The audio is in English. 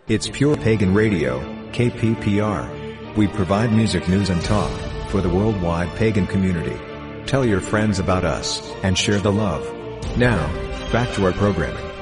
It's Pure Pagan Radio, KPPR. We provide music news and talk for the worldwide pagan community. Tell your friends about us and share the love. Now, back to our programming.